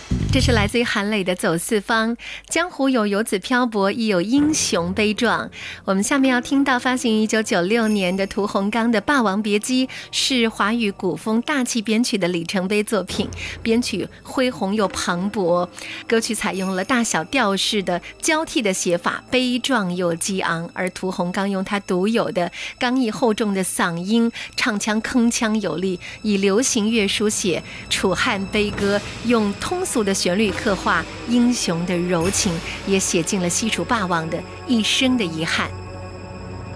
这是来自于韩磊的《走四方》，江湖有游子漂泊，亦有英雄悲壮。我们下面要听到发行于1996年的屠洪刚的《霸王别姬》，是华语古风大气编曲的里程碑作品，编曲恢宏又磅礴。歌曲采用了大小调式的交替的写法，悲壮又激昂。而屠洪刚用他独有的刚毅厚重的嗓音，唱腔铿锵有力，以流行乐书写楚汉悲歌，用通俗的旋律刻画英雄的柔情，也写尽了西楚霸王的一生的遗憾。